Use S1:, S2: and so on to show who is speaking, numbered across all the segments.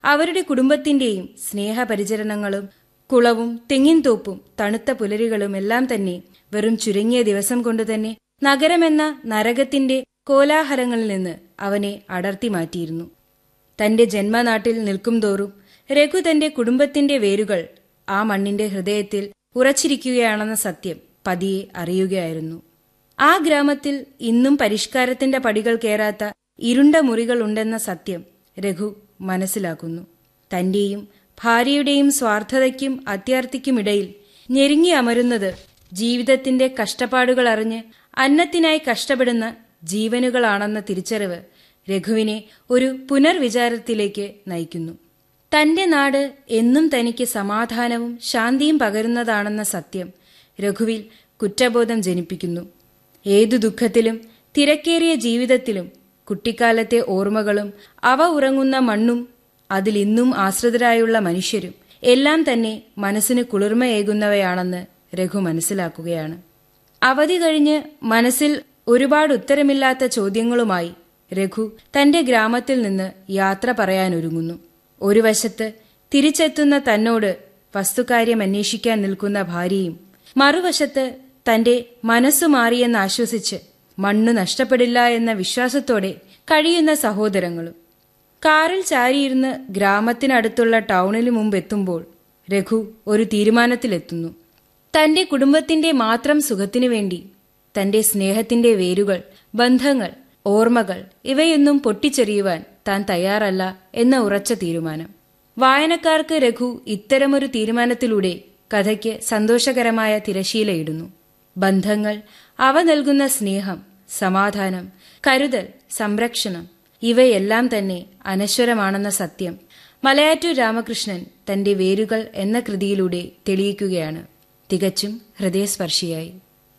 S1: അവരുടെ കുടുംബത്തിന്റെയും സ്നേഹപരിചരണങ്ങളും കുളവും തെങ്ങിൻതോപ്പും തണുത്ത പുലരികളും എല്ലാം തന്നെ വെറും ചുരുങ്ങിയ ദിവസം കൊണ്ടുതന്നെ നഗരമെന്ന നരകത്തിന്റെ കോലാഹലങ്ങളിൽ നിന്ന് അവനെ അടർത്തി മാറ്റിയിരുന്നു. തന്റെ ജന്മനാട്ടിൽ നിൽക്കുംതോറും രഘു തന്റെ കുടുംബത്തിന്റെ വേരുകൾ ആ മണ്ണിന്റെ ഹൃദയത്തിൽ ഉറച്ചിരിക്കുകയാണെന്ന സത്യം പതിയെ അറിയുകയായിരുന്നു. ആ ഗ്രാമത്തിൽ ഇന്നും പരിഷ്കാരത്തിന്റെ പടികൾ കയറാത്ത ഇരുണ്ട മുറികൾ ഉണ്ടെന്ന സത്യം രഘു മനസ്സിലാക്കുന്നു. തന്റെയും ഭാര്യയുടെയും സ്വാർത്ഥതയ്ക്കും അത്യാർത്തിക്കുമിടയിൽ ഞെരുങ്ങി അമരുന്നത് ജീവിതത്തിന്റെ കഷ്ടപ്പാടുകൾ അറിഞ്ഞ് അന്നത്തിനായി കഷ്ടപ്പെടുന്ന ജീവനുകളാണെന്ന തിരിച്ചറിവ് രഘുവിനെ ഒരു പുനർവിചാരത്തിലേക്ക് നയിക്കുന്നു. തന്റെ നാട് എന്നും തനിക്ക് സമാധാനവും ശാന്തിയും പകരുന്നതാണെന്ന സത്യം രഘുവിൽ കുറ്റബോധം ജനിപ്പിക്കുന്നു. ഏതു ദുഃഖത്തിലും തിരക്കേറിയ ജീവിതത്തിലും കുട്ടിക്കാലത്തെ ഓർമ്മകളും അവ ഉറങ്ങുന്ന മണ്ണും അതിലിന്നും ആശ്രിതരായുള്ള മനുഷ്യരും എല്ലാം തന്നെ മനസ്സിന് കുളിർമയേകുന്നവയാണെന്ന് രഘു മനസ്സിലാക്കുകയാണ്. അവധി കഴിഞ്ഞ് മനസ്സിൽ ഒരുപാട് ഉത്തരമില്ലാത്ത ചോദ്യങ്ങളുമായി രഘു തന്റെ ഗ്രാമത്തിൽ നിന്ന് യാത്ര പറയാനൊരുങ്ങുന്നു. ഒരു വശത്ത് തിരിച്ചെത്തുന്ന തന്നോട് വസ്തുകാര്യം അന്വേഷിക്കാൻ നിൽക്കുന്ന ഭാര്യയും, മറുവശത്ത് തന്റെ മനസ്സു മാറിയെന്ന് ആശ്വസിച്ച് മണ്ണു നഷ്ടപ്പെടില്ല എന്ന വിശ്വാസത്തോടെ കഴിയുന്ന സഹോദരങ്ങളും. കാറിൽ ചാരിയിരുന്ന് ഗ്രാമത്തിനടുത്തുള്ള ടൗണിനു മുമ്പെത്തുമ്പോൾ രഘു ഒരു തീരുമാനത്തിലെത്തുന്നു. തന്റെ കുടുംബത്തിന്റെ മാത്രം സുഖത്തിനു വേണ്ടി തന്റെ സ്നേഹത്തിന്റെ വേരുകൾ, ബന്ധങ്ങൾ, ഓർമ്മകൾ ഇവയൊന്നും പൊട്ടിച്ചെറിയുവാൻ താൻ തയ്യാറല്ല എന്ന ഉറച്ച തീരുമാനം. വായനക്കാർക്ക് രഘു ഇത്തരമൊരു തീരുമാനത്തിലൂടെ കഥയ്ക്ക് സന്തോഷകരമായ തിരശീലയിടുന്നു. ബന്ധങ്ങൾ, അവ നൽകുന്ന സ്നേഹം, സമാധാനം, കരുതൽ, സംരക്ഷണം ഇവയെല്ലാം തന്നെ അനശ്വരമാണെന്ന സത്യം മലയാറ്റൂർ രാമകൃഷ്ണൻ തന്റെ വേരുകൾ എന്ന കൃതിയിലൂടെ തെളിയിക്കുകയാണ്, തികച്ചും ഹൃദയസ്പർശിയായി.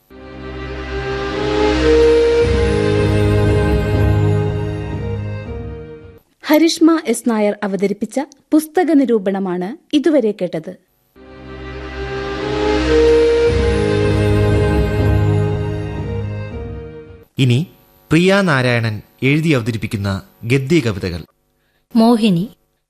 S2: ഹരിഷ്മ എസ് നായർ അവതരിപ്പിച്ച പുസ്തക നിരൂപണമാണ് ഇതുവരെ കേട്ടത്.
S3: ഇനി പ്രിയ നാരായണൻ എഴുതി അവതരിപ്പിക്കുന്ന ഗദ്യ കവിതകൾ.
S4: മോഹിനി.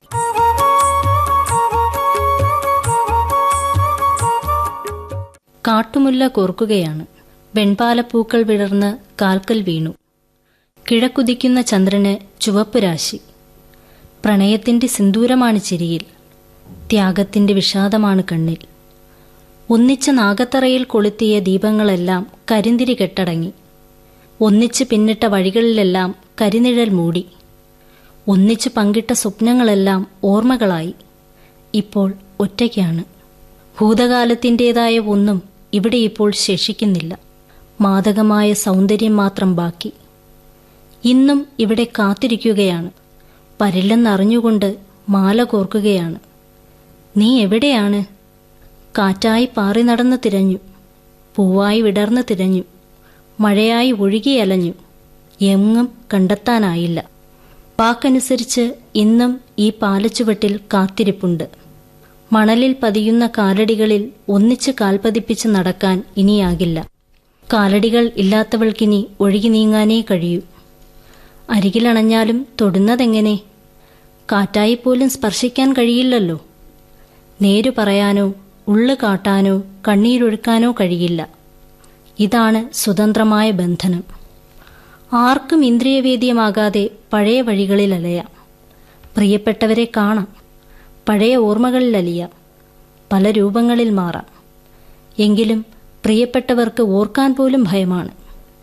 S4: കാട്ടുമുല്ല കോർക്കുകയാണ്. വെൺപാലപ്പൂക്കൾ വിടർന്ന് കാൽക്കൽ വീണു. കിഴക്കുദിക്കുന്ന ചന്ദ്രന് ചുവപ്പ് രാശി. പ്രണയത്തിന്റെ സിന്ദൂരമാണ് ചിരിയിൽ, ത്യാഗത്തിന്റെ വിഷാദമാണ് കണ്ണിൽ. ഒന്നിച്ച നാഗത്തറയിൽ കൊളുത്തിയ ദീപങ്ങളെല്ലാം കരിന്തിരി കെട്ടടങ്ങി. ഒന്നിച്ച് പിന്നിട്ട വഴികളിലെല്ലാം കരിനിഴൽ മൂടി. ഒന്നിച്ച് പങ്കിട്ട സ്വപ്നങ്ങളെല്ലാം ഓർമ്മകളായി. ഇപ്പോൾ ഒറ്റയ്ക്കാണ്. ഭൂതകാലത്തിൻ്റെതായ ഒന്നും ഇവിടെ ഇപ്പോൾ ശേഷിക്കുന്നില്ല. മാദകമായ സൗന്ദര്യം മാത്രം ബാക്കി. ഇന്നും ഇവിടെ കാത്തിരിക്കുകയാണ്. വരില്ലെന്നറിഞ്ഞുകൊണ്ട് മാല കോർക്കുകയാണ്. നീ എവിടെയാണ്? കാറ്റായി പാറി നടന്ന് തിരഞ്ഞു, പൂവായി വിടർന്ന് തിരഞ്ഞു, മഴയായി ഒഴുകിയലഞ്ഞു, എങ്ങും കണ്ടെത്താനായില്ല. വാക്കനുസരിച്ച് ഇന്നും ഈ പാലച്ചുവട്ടിൽ കാത്തിരിപ്പുണ്ട്. മണലിൽ പതിയുന്ന കാലടികളിൽ ഒന്നിച്ച് കാൽപതിപ്പിച്ച് നടക്കാൻ ഇനിയാകില്ല. കാലടികൾ ഇല്ലാത്തവൾക്കിനി ഒഴുകി നീങ്ങാനേ കഴിയൂ. അരികിലണഞ്ഞാലും തൊടുന്നതെങ്ങനെ? കാറ്റായിപ്പോലും സ്പർശിക്കാൻ കഴിയില്ലല്ലോ. നേരു പറയാനോ ഉള്ളു കാട്ടാനോ കണ്ണീരൊഴുക്കാനോ കഴിയില്ല. ഇതാണ് സ്വതന്ത്രമായ ബന്ധനം. ആർക്കും ഇന്ദ്രിയവേദ്യമാകാതെ പഴയ വഴികളിൽ അലയാം. പ്രിയപ്പെട്ടവരെ കാണാം. പഴയ ഓർമ്മകളിൽ അലിയാം. പല രൂപങ്ങളിൽ മാറാം. എങ്കിലും പ്രിയപ്പെട്ടവർക്ക് ഓർക്കാൻ പോലും ഭയമാണ്.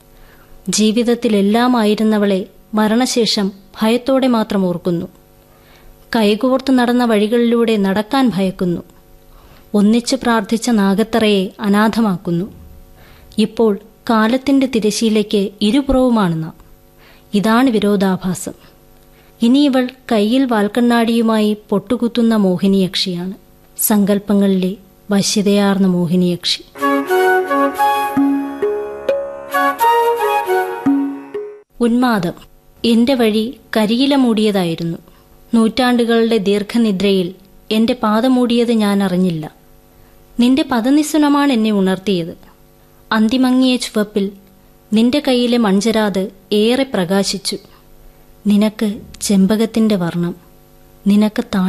S4: ജീവിതത്തിലെല്ലാമായിരുന്നവളെ മരണശേഷം ഭയത്തോടെ മാത്രം ഓർക്കുന്നു. കൈകോർത്ത് നടന്ന വഴികളിലൂടെ നടക്കാൻ ഭയക്കുന്നു. ഒന്നിച്ച് പ്രാർത്ഥിച്ച നാഗത്തറയെ അനാഥമാക്കുന്നു. ഇപ്പോൾ കാലത്തിന്റെ തിരശീലയ്ക്ക് ഇരുപുറവുമാണ് നാം. ഇതാണ് വിരോധാഭാസം. ഇനി ഇവൾ കയ്യിൽ വാൽക്കണ്ണാടിയുമായി പൊട്ടുകുത്തുന്ന മോഹിനിയക്ഷിയാണ്. സങ്കല്പങ്ങളിലെ വശ്യതയാർന്ന മോഹിനിയക്ഷി. ഉന്മാദം. എന്റെ വഴി കരിയില മൂടിയതായിരുന്നു. നൂറ്റാണ്ടുകളുടെ ദീർഘനിദ്രയിൽ എന്റെ പാത മൂടിയത് ഞാൻ അറിഞ്ഞില്ല. നിന്റെ പദനിസ്വനമാണ് എന്നെ ഉണർത്തിയത്. അന്തിമങ്ങിയ ചുവപ്പിൽ നിന്റെ കയ്യിലെ മൺചരാത് ഏറെ പ്രകാശിച്ചു. നിനക്ക് ചെമ്പകത്തിന്റെ വർണ്ണം. നിനക്ക്